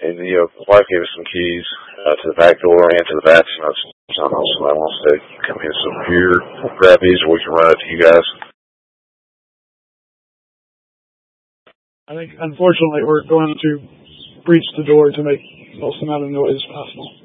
And, the wife gave us some keys to the back door and to the back. So I don't know if somebody wants to come in here, grab these, or we can run it to you guys. I think, unfortunately, we're going to breach the door to make the most amount of noise possible.